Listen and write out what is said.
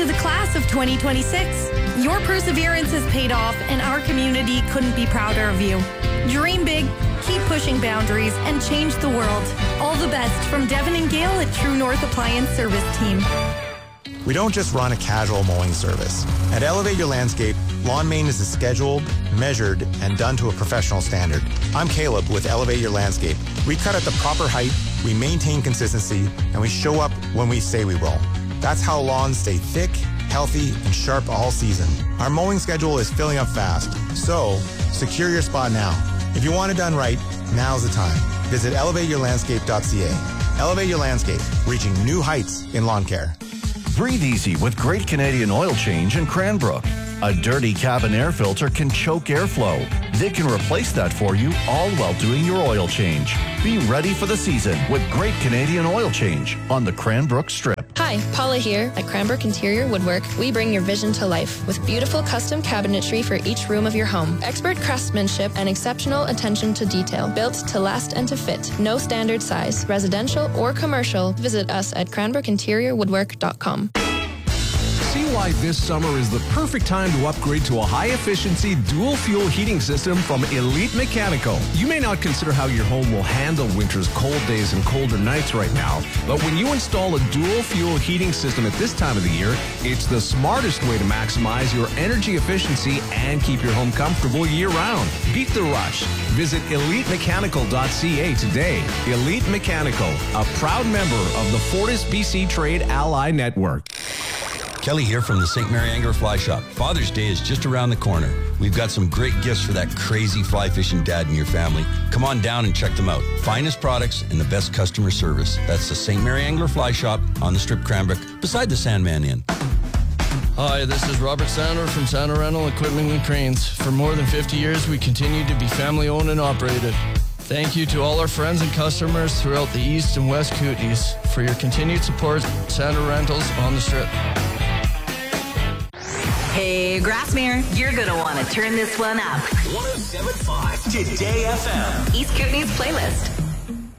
to the class of 2026. Your perseverance has paid off, and our community couldn't be prouder of you. Dream big, keep pushing boundaries, and change the world. All the best from Devin and Gail at True North Appliance Service Team. We don't just run a casual mowing service. At Elevate Your Landscape, lawn maintenance is scheduled, measured, and done to a professional standard. I'm Caleb with Elevate Your Landscape. We cut at the proper height, we maintain consistency, and we show up when we say we will. That's how lawns stay thick, healthy, and sharp all season. Our mowing schedule is filling up fast, so secure your spot now. If you want it done right, now's the time. Visit elevateyourlandscape.ca. Elevate Your Landscape, reaching new heights in lawn care. Breathe easy with Great Canadian Oil Change in Cranbrook. A dirty cabin air filter can choke airflow. They can replace that for you, all while doing your oil change. Be ready for the season with Great Canadian Oil Change on the Cranbrook Strip. Hi, Paula here. At Cranbrook Interior Woodwork, we bring your vision to life with beautiful custom cabinetry for each room of your home. Expert craftsmanship and exceptional attention to detail, built to last and to fit. No standard size, residential or commercial. Visit us at cranbrookinteriorwoodwork.com. See why this summer is the perfect time to upgrade to a high-efficiency dual-fuel heating system from Elite Mechanical. You may not consider how your home will handle winter's cold days and colder nights right now, but when you install a dual-fuel heating system at this time of the year, it's the smartest way to maximize your energy efficiency and keep your home comfortable year-round. Beat the rush. Visit EliteMechanical.ca today. Elite Mechanical, a proud member of the Fortis BC Trade Ally Network. Kelly here from the St. Mary Angler Fly Shop. Father's Day is just around the corner. We've got some great gifts for that crazy fly fishing dad in your family. Come on down and check them out. Finest products and the best customer service. That's the St. Mary Angler Fly Shop on the Strip Cranbrook, beside the Sandman Inn. Hi, this is Robert Sandler from Sandler Rental Equipment and Cranes. For more than 50 years, we continue to be family owned and operated. Thank you to all our friends and customers throughout the East and West Kootenays for your continued support. Sandler Rentals on the Strip. Hey, Grassmere, you're going to want to turn this one up. 107.5 Today FM. East Kootenays playlist.